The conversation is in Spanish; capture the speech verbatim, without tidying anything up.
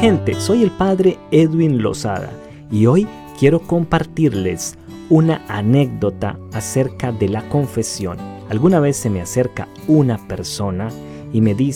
gente, soy el Padre Edwin Lozada y hoy quiero compartirles una anécdota acerca de la confesión. Alguna vez se me acerca una persona y me dice